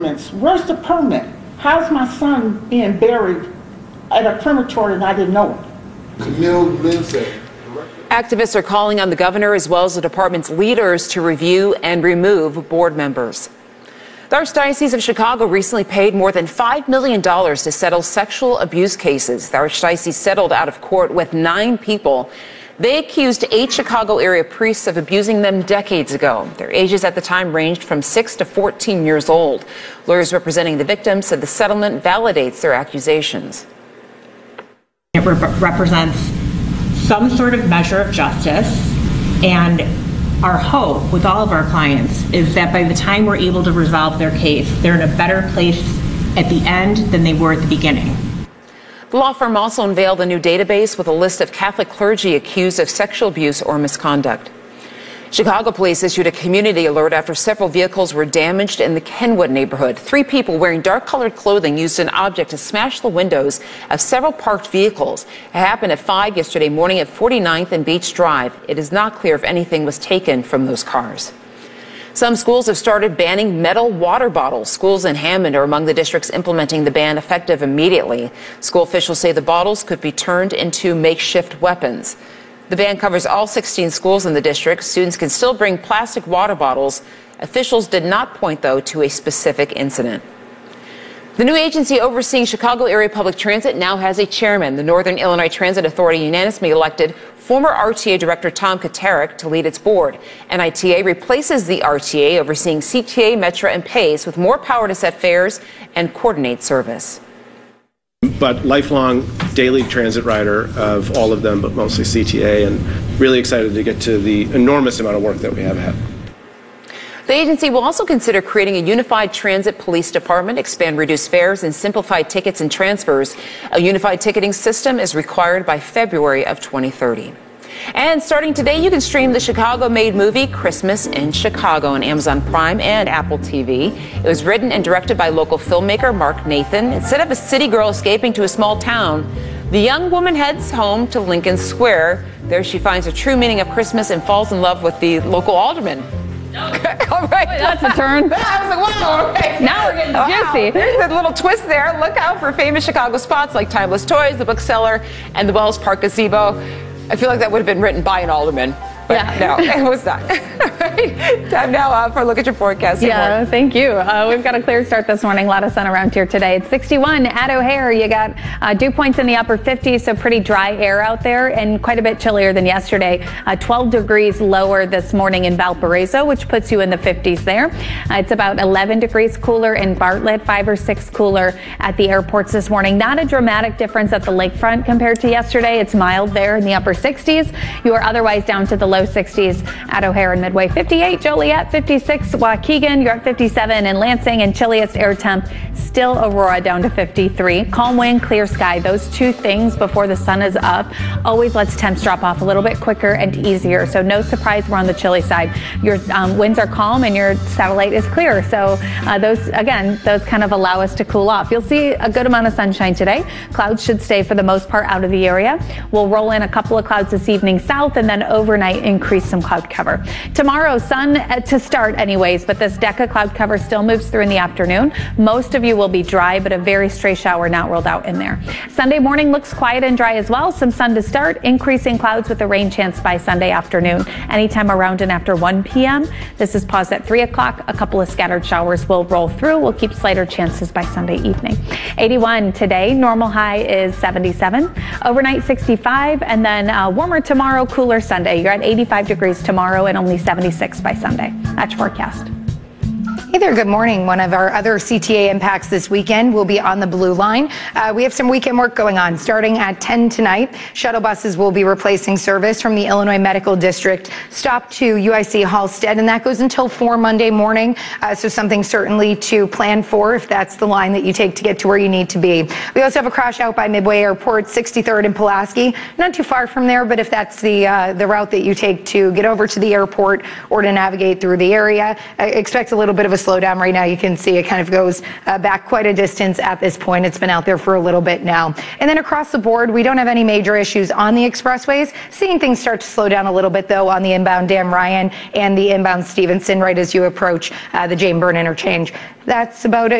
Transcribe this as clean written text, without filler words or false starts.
Where's the permit? How's my son being buried at a crematorium and I didn't know it? Camille Lindsay. Activists are calling on the governor as well as the department's leaders to review and remove board members. The Archdiocese of Chicago recently paid more than $5 million to settle sexual abuse cases. The Archdiocese settled out of court with 9 people. They accused 8 Chicago area priests of abusing them decades ago. Their ages at the time ranged from 6 to 14 years old. Lawyers representing the victims said the settlement validates their accusations. It represents some sort of measure of justice, and our hope with all of our clients is that by the time we're able to resolve their case, they're in a better place at the end than they were at the beginning. The law firm also unveiled a new database with a list of Catholic clergy accused of sexual abuse or misconduct. Chicago police issued a community alert after several vehicles were damaged in the Kenwood neighborhood. 3 people wearing dark-colored clothing used an object to smash the windows of several parked vehicles. It happened at 5 yesterday morning at 49th and Beach Drive. It is not clear if anything was taken from those cars. Some schools have started banning metal water bottles. Schools in Hammond are among the districts implementing the ban effective immediately. School officials say the bottles could be turned into makeshift weapons. The ban covers all 16 schools in the district. Students can still bring plastic water bottles. Officials did not point, though, to a specific incident. The new agency overseeing Chicago area public transit now has a chairman. The Northern Illinois Transit Authority unanimously elected former RTA Director Tom Katerik to lead its board. NITA replaces the RTA overseeing CTA, Metra, and PACE with more power to set fares and coordinate service. But lifelong daily transit rider of all of them, but mostly CTA, and really excited to get to the enormous amount of work that we have ahead. The agency will also consider creating a unified transit police department, expand reduced fares, and simplify tickets and transfers. A unified ticketing system is required by February of 2030. And starting today, you can stream the Chicago-made movie Christmas in Chicago on Amazon Prime and Apple TV. It was written and directed by local filmmaker Mark Nathan. Instead of a city girl escaping to a small town, the young woman heads home to Lincoln Square. There she finds a true meaning of Christmas and falls in love with the local alderman. All right. Wait, that's a turn. I was like, wow, okay. Now we're getting juicy. There's a little twist there. Look out for famous Chicago spots like Timeless Toys, the Bookseller, and the Wells Park Gazebo. I feel like that would have been written by an alderman. But no, it was not. Right. Time now for a look at your forecast. Yeah, thank you. We've got a clear start this morning. A lot of sun around here today. It's 61 at O'Hare. You got dew points in the upper 50s, so pretty dry air out there and quite a bit chillier than yesterday. 12 degrees lower this morning in Valparaiso, which puts you in the 50s there. It's about 11 degrees cooler in Bartlett, 5 or 6 cooler at the airports this morning. Not a dramatic difference at the lakefront compared to yesterday. It's mild there in the upper 60s. You are otherwise down to the low 60s at O'Hare and Midway. 58, Joliet, 56, Waukegan, you're at 57, and Lansing and chilliest air temp, still Aurora down to 53. Calm wind, clear sky, those two things before the sun is up always lets temps drop off a little bit quicker and easier. So no surprise, we're on the chilly side. Your winds are calm and your satellite is clear. So those kind of allow us to cool off. You'll see a good amount of sunshine today. Clouds should stay for the most part out of the area. We'll roll in a couple of clouds this evening south, and then overnight increase some cloud cover. Tomorrow, sun to start anyways, but this deck of cloud cover still moves through in the afternoon. Most of you will be dry, but a very stray shower not ruled out in there. Sunday morning looks quiet and dry as well. Some sun to start, increasing clouds with a rain chance by Sunday afternoon. Anytime around and after 1 p.m. This is paused at 3 o'clock. A couple of scattered showers will roll through. We'll keep slighter chances by Sunday evening. 81 today. Normal high is 77. Overnight 65, and then warmer tomorrow, cooler Sunday. You're at 85 degrees tomorrow and only 76 by Sunday. That's your forecast. Hey there, good morning. One of our other CTA impacts this weekend will be on the Blue Line. We have some weekend work going on. Starting at 10 tonight, shuttle buses will be replacing service from the Illinois Medical District stop to UIC Halstead, and that goes until 4 Monday morning. So something certainly to plan for if that's the line that you take to get to where you need to be. We also have a crash out by Midway Airport, 63rd and Pulaski. Not too far from there, but if that's the route that you take to get over to the airport or to navigate through the area, expect a little bit of a slow down right now. You can see it kind of goes back quite a distance at this point. It's been out there for a little bit now. And then across the board, we don't have any major issues on the expressways. Seeing things start to slow down a little bit, though, on the inbound Dan Ryan and the inbound Stevenson right as you approach the Jane Byrne interchange. That's about it.